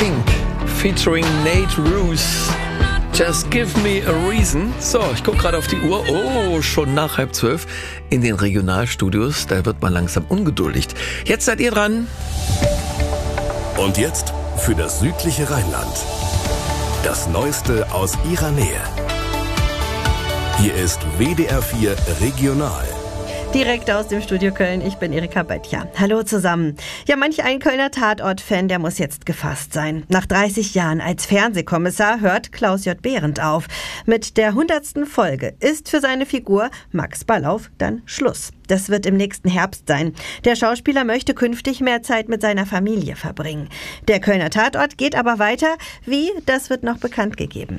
Pink featuring Nate Roos. Just give me a reason. So, ich gucke gerade auf die Uhr. Oh, schon nach 11:30 in den Regionalstudios. Da wird man langsam ungeduldig. Jetzt seid ihr dran. Und jetzt für das südliche Rheinland. Das Neueste aus ihrer Nähe. Hier ist WDR 4 Regional. Direkt aus dem Studio Köln, ich bin Erika Böttcher. Hallo zusammen. Ja, manch ein Kölner Tatort-Fan, der muss jetzt gefasst sein. Nach 30 Jahren als Fernsehkommissar hört Klaus J. Behrendt auf. Mit der 100. Folge ist für seine Figur Max Ballauf dann Schluss. Das wird im nächsten Herbst sein. Der Schauspieler möchte künftig mehr Zeit mit seiner Familie verbringen. Der Kölner Tatort geht aber weiter. Wie, das wird noch bekannt gegeben.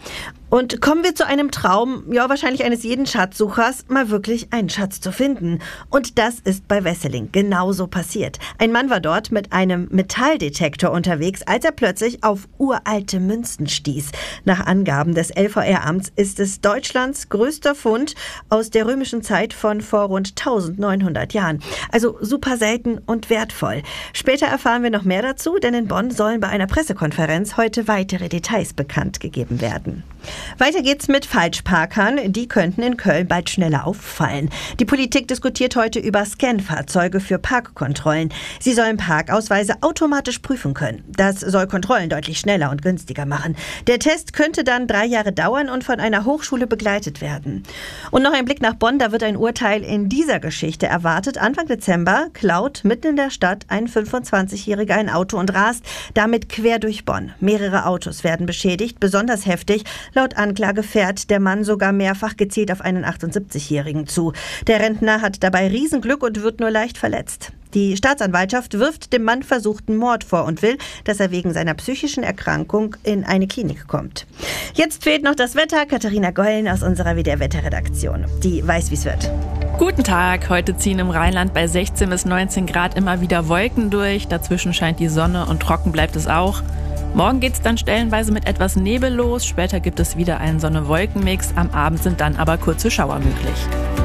Und kommen wir zu einem Traum, ja wahrscheinlich eines jeden Schatzsuchers, mal wirklich einen Schatz zu finden. Und das ist bei Wesseling genauso passiert. Ein Mann war dort mit einem Metalldetektor unterwegs, als er plötzlich auf uralte Münzen stieß. Nach Angaben des LVR-Amts ist es Deutschlands größter Fund aus der römischen Zeit von vor rund 1900 Jahren. Also super selten und wertvoll. Später erfahren wir noch mehr dazu, denn in Bonn sollen bei einer Pressekonferenz heute weitere Details bekannt gegeben werden. Weiter geht's mit Falschparkern. Die könnten in Köln bald schneller auffallen. Die Politik diskutiert heute über Scan-Fahrzeuge für Parkkontrollen. Sie sollen Parkausweise automatisch prüfen können. Das soll Kontrollen deutlich schneller und günstiger machen. Der Test könnte dann 3 Jahre dauern und von einer Hochschule begleitet werden. Und noch ein Blick nach Bonn. Da wird ein Urteil in dieser Geschichte erwartet. Anfang Dezember klaut mitten in der Stadt ein 25-Jähriger ein Auto und rast damit quer durch Bonn. Mehrere Autos werden beschädigt, besonders heftig. Laut Anklage fährt der Mann sogar mehrfach gezielt auf einen 78-Jährigen zu. Der Rentner hat dabei Riesenglück und wird nur leicht verletzt. Die Staatsanwaltschaft wirft dem Mann versuchten Mord vor und will, dass er wegen seiner psychischen Erkrankung in eine Klinik kommt. Jetzt fehlt noch das Wetter. Katharina Gollen aus unserer WDR-Wetterredaktion. Die weiß, wie es wird. Guten Tag. Heute ziehen im Rheinland bei 16 bis 19 Grad immer wieder Wolken durch. Dazwischen scheint die Sonne und trocken bleibt es auch. Morgen geht's dann stellenweise mit etwas Nebel los. Später gibt es wieder einen Sonne-Wolken-Mix. Am Abend sind dann aber kurze Schauer möglich.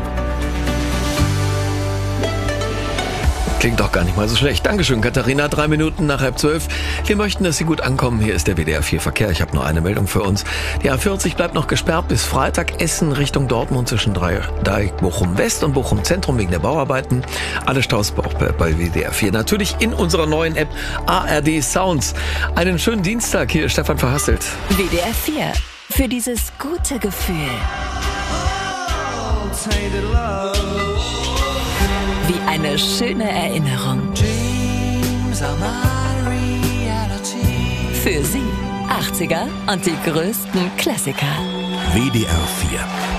Klingt doch gar nicht mal so schlecht. Dankeschön, Katharina. 3 Minuten nach 11:30. Wir möchten, dass Sie gut ankommen. Hier ist der WDR 4 Verkehr. Ich habe nur eine Meldung für uns. Die A40 bleibt noch gesperrt bis Freitag. Essen Richtung Dortmund zwischen Dreieck Bochum West und Bochum Zentrum wegen der Bauarbeiten. Alle Staus bei WDR 4. Natürlich in unserer neuen App ARD Sounds. Einen schönen Dienstag. Hier ist Stefan Verhasselt. WDR 4. Für dieses gute Gefühl. Wie eine schöne Erinnerung. Für Sie 80er und die größten Klassiker. WDR 4.